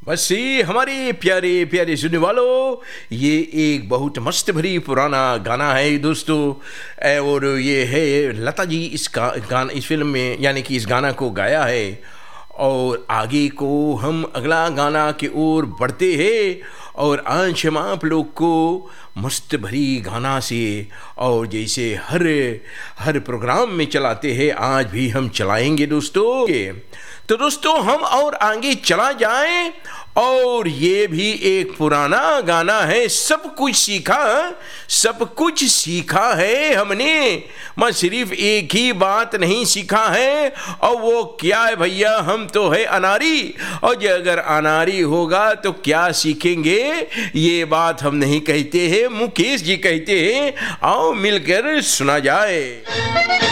बस ये हमारे प्यारे प्यारे सुनने वालों, ये एक बहुत मस्त भरी पुराना गाना है दोस्तों। और ये है लता जी इस फिल्म में, यानी कि इस गाना को गाया है। और आगे को हम अगला गाना की ओर बढ़ते हैं। और आज हम आप लोग को मस्त भरी गाना से, और जैसे हर प्रोग्राम में चलाते हैं, आज भी हम चलाएंगे दोस्तों। तो दोस्तों हम और आगे चला जाएं। और ये भी एक पुराना गाना है। सब कुछ सीखा है हमने, मैं सिर्फ एक ही बात नहीं सीखा है। और वो क्या है भैया, हम तो है अनारी। और जो अगर अनारी होगा तो क्या सीखेंगे, ये बात हम नहीं कहते हैं, मुकेश जी कहते हैं। आओ मिलकर सुना जाए।